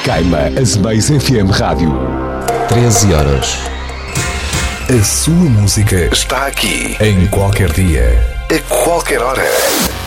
Queima Azemais FM Rádio. 13 horas. A sua música está aqui, em qualquer dia, a qualquer hora.